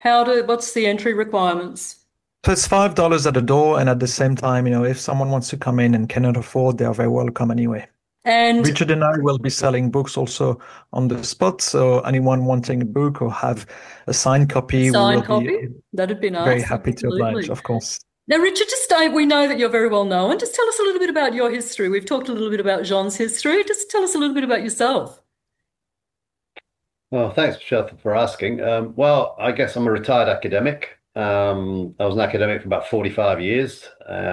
What's the entry requirements? So it's $5 at the door, and at the same time, if someone wants to come in and cannot afford, they are very welcome anyway. And Richard and I will be selling books also on the spot. So anyone wanting a book or have a signed a copy, we will signed be copy? That'd be very nice. happy to oblige, Absolutely. of course. Now, Richard, we know that you're very well known. Just tell us a little bit about your history. We've talked a little bit about Jean's history. Just tell us a little bit about yourself. Well, thanks, Michelle, for asking. Well, I guess I'm a retired academic. I was an academic for about 45 years.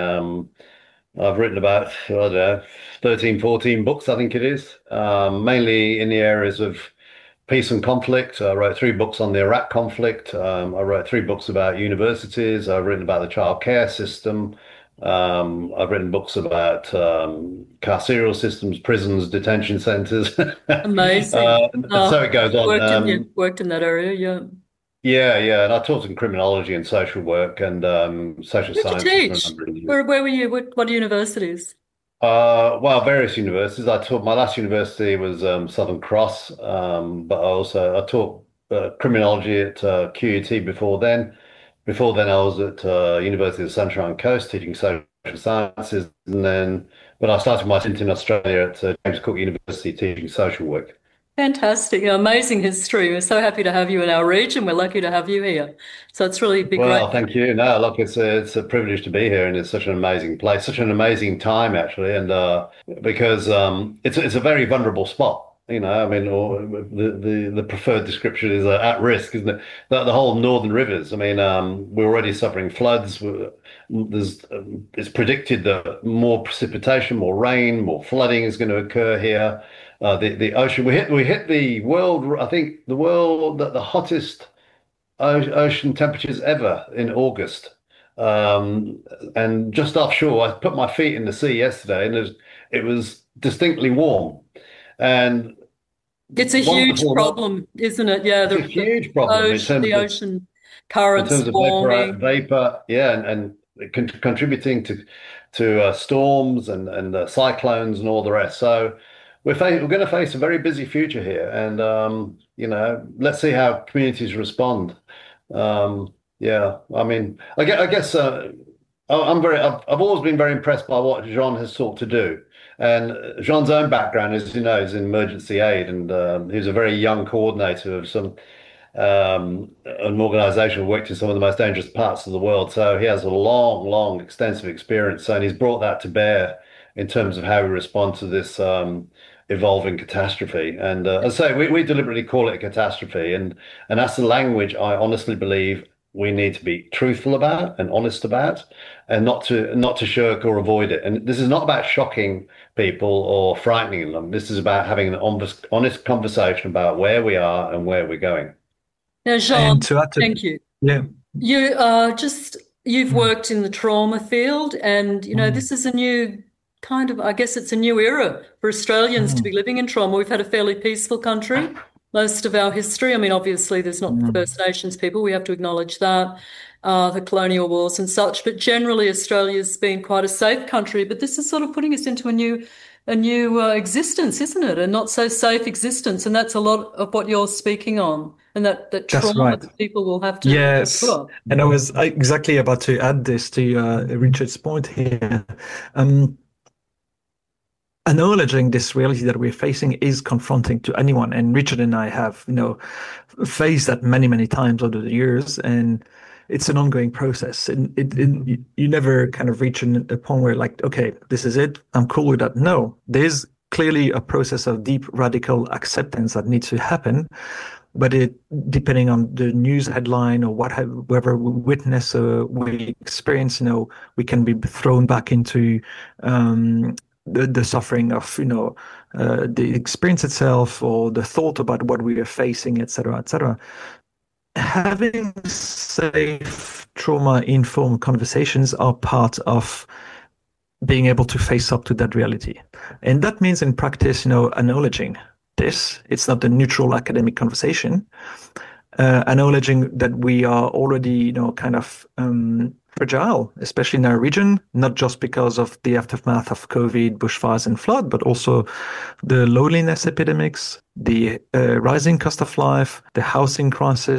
I've written about, I don't know, 13, 14 books, I think it is, mainly in the areas of peace and conflict. I wrote three books on the Iraq conflict. I wrote three books about universities. I've written about the child care system. I've written books about carceral systems, prisons, detention centers. Amazing. So it goes on. Worked in that area, yeah. Yeah. And I taught in criminology and social work and social Where'd you sciences for a teach? number of years. Where were you? What universities? Well, various universities. I taught my last university was Southern Cross, but I taught criminology at QUT before then. Before then, I was at University of the Sunshine Coast teaching social sciences, but I started my stint in Australia at James Cook University teaching social work. Fantastic. Amazing history. We're so happy to have you in our region. We're lucky to have you here. So it's really be great. Well, thank you. No, look, it's a privilege to be here, and it's such an amazing place, such an amazing time actually, and because it's a very vulnerable spot. I mean, or the preferred description is at risk, isn't it? The whole northern rivers. I mean, we're already suffering floods. It's predicted that more precipitation, more rain, more flooding is going to occur here. The ocean. We hit the world. I think the hottest ocean temperatures ever in August. And just offshore, I put my feet in the sea yesterday, and it was distinctly warm. And It's a huge wonderful, problem, isn't it? Yeah, it's a huge problem in the terms of ocean currents forming. vapor, yeah, and contributing to storms and cyclones and all the rest. So we're going to face a very busy future here, and let's see how communities respond. Yeah, I mean, I guess I've always been very impressed by what Jean has sought to do. And Jean's own background, as you know, is in emergency aid, and he was a very young coordinator of an organization who worked in some of the most dangerous parts of the world. So he has a long, extensive experience, and he's brought that to bear in terms of how we respond to this evolving catastrophe. And as I say, we deliberately call it a catastrophe, and that's the language I honestly believe we need to be truthful about and honest about, and not to shirk or avoid it. And this is not about shocking people or frightening them. This is about having an honest conversation about where we are and where we're going. Now, And Jean, to add to, thank you. yeah. You you've Mm, worked in the trauma field, and mm, this is a new kind of, I guess it's a new era for Australians to be mm, living in trauma. We've had a fairly peaceful country most of our history. I mean, obviously, there's not mm. First Nations people. We have to acknowledge that, the colonial wars and such. But generally, Australia's been quite a safe country. But this is sort of putting us into a new existence, isn't it? A not so safe existence, and that's a lot of what you're speaking on, and that That's trauma right. that people will have to Yes. endure. And I was exactly about to add this to Richard's point here. Um, Acknowledging this reality that we're facing is confronting to anyone. And Richard and I have, faced that many times over the years. And it's an ongoing process. And you never kind of reach a point where like, okay, this is it. I'm cool with that. No, there's clearly a process of deep radical acceptance that needs to happen. But depending on the news headline or whatever we witness or we experience, we can be thrown back into the suffering of, the experience itself or the thought about what we are facing, etc., etc. Having safe trauma-informed conversations are part of being able to face up to that reality. And that means in practice, acknowledging this. It's not a neutral academic conversation. Acknowledging that we are already, kind of fragile, especially in our region, not just because of the aftermath of COVID, bushfires, and flood, but also the loneliness epidemics, the rising cost of life, the housing crisis,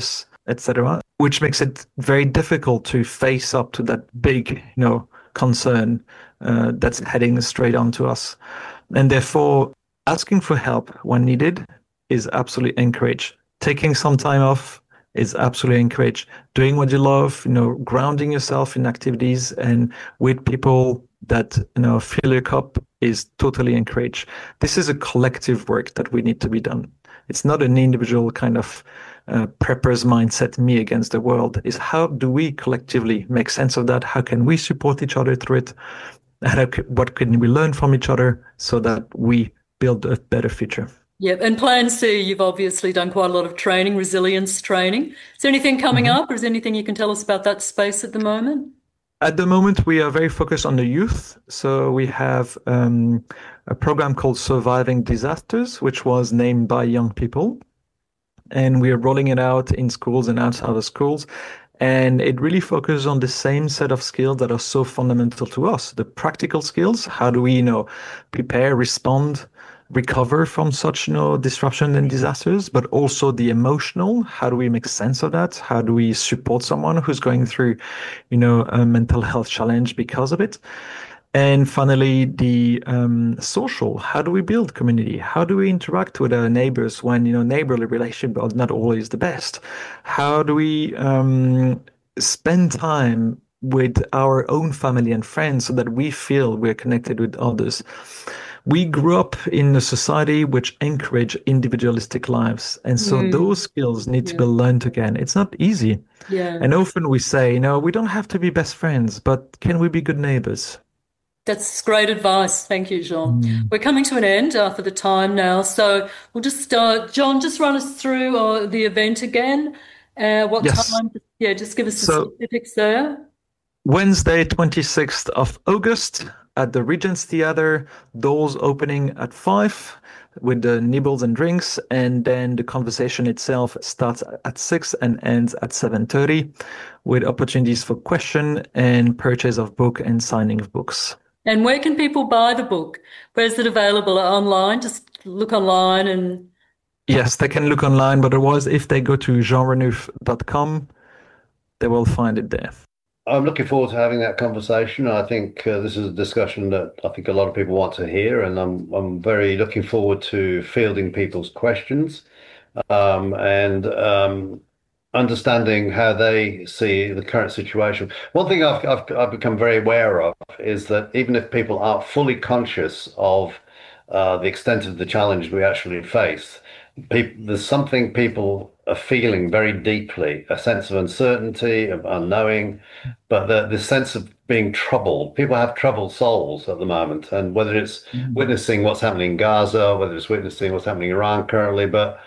etc., which makes it very difficult to face up to that big, concern that's heading straight onto us. And therefore, asking for help when needed is absolutely encouraged. Taking some time off is absolutely encouraged. Doing what you love, grounding yourself in activities and with people that, fill your cup is totally encouraged. This is a collective work that we need to be done. It's not an individual kind of prepper's mindset, me against the world. Is how do we collectively make sense of that? How can we support each other through it? What can we learn from each other so that we build a better future? Yeah, and Plan C, you've obviously done quite a lot of training, resilience training. Is there anything coming up, or is there anything you can tell us about that space at the moment? At the moment, we are very focused on the youth. So we have a program called Surviving Disasters, which was named by young people. And we are rolling it out in schools and outside of schools. And it really focuses on the same set of skills that are so fundamental to us. The practical skills, how do we, prepare, respond, recover from such, disruption and disasters, but also the emotional, how do we make sense of that? How do we support someone who's going through, a mental health challenge because of it? And finally, the social, how do we build community? How do we interact with our neighbors when, neighborly relationship are not always the best? How do we spend time with our own family and friends so that we feel we're connected with others? We grew up in a society which encourage individualistic lives. And so those skills need to be learned again. It's not easy. Yeah. And often we say, we don't have to be best friends, but can we be good neighbors? That's great advice. Thank you, Jean. We're coming to an end for the time now. So we'll just, John, just run us through the event again. What time? Yeah, just give us the specifics there. Wednesday, 26th of August at the Regent's Theatre, doors opening at 5 with the nibbles and drinks. And then the conversation itself starts at 6 and ends at 7:30 with opportunities for question and purchase of book and signing of books. And where can people buy the book? Where is it available? Online? Just look online and... Yes, they can look online, but otherwise, if they go to jeanrenouf.com, they will find it there. I'm looking forward to having that conversation. I think this is a discussion that I think a lot of people want to hear, and I'm very looking forward to fielding people's questions and understanding how they see the current situation. One thing I've become very aware of is that even if people aren't fully conscious of the extent of the challenge we actually face, there's something people are feeling very deeply, a sense of uncertainty, of unknowing, but the sense of being troubled. People have troubled souls at the moment, and whether it's witnessing what's happening in Gaza, whether it's witnessing what's happening in Iran currently, but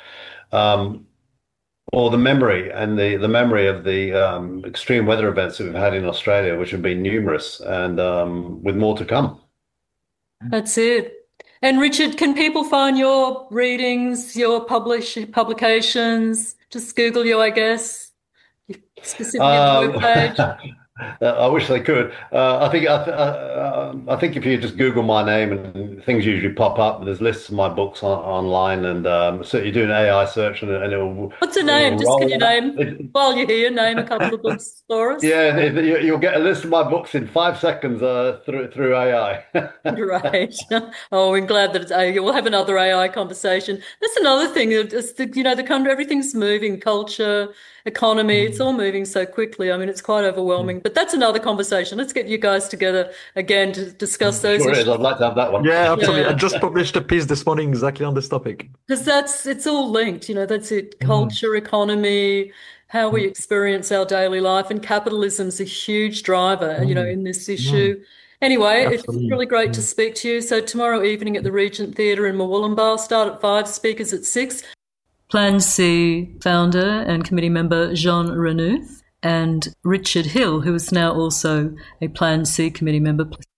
or the memory the memory of the extreme weather events that we've had in Australia, which have been numerous and with more to come. That's it. And Richard, can people find your readings, your publications? Just Google you, I guess, specifically on the webpage. I wish they could. I think if you just Google my name, and things usually pop up. There's lists of my books online, and so you do an AI search, and it will. What's the name? Just can you name while you're here? Name a couple of books for us. Yeah, you'll get a list of my books in 5 seconds through AI. Right. Oh, we're glad that it's AI. We'll have another AI conversation. That's another thing. The country, everything's moving. Culture, economy, it's all moving so quickly. I mean, it's quite overwhelming. But that's another conversation. Let's get you guys together again to discuss those issues. I'd like to have that one. Yeah, absolutely. I just published a piece this morning exactly on this topic. Because it's all linked, that's it. Culture, economy, how we experience our daily life, and capitalism's a huge driver, in this issue. Anyway, absolutely. It's really great to speak to you. So tomorrow evening at the Regent Theatre in Murwillumbah, start at 5, speakers at 6. Plan C founder and committee member Jean Renouf and Richard Hill, who is now also a Plan C committee member.